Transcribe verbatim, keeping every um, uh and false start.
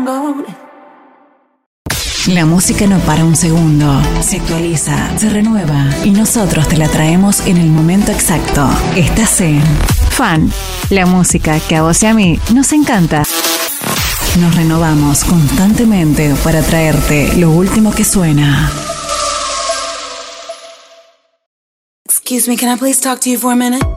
La música no para un segundo, se actualiza, se renueva y nosotros te la traemos en el momento exacto. Estás en Fan, la música que a vos y a mí nos encanta. Nos renovamos constantemente para traerte lo último que suena. Excuse me, can I please talk to you for a minute?